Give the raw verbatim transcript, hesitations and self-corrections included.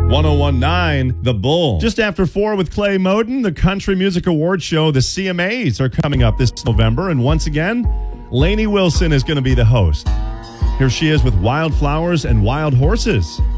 one oh one point nine The Bull. Just after four with Clay Moden, the Country Music Awards show, the C M As, are coming up this November. And once again, Lainey Wilson is going to be the host. Here she is with Wildflowers and Wild Horses.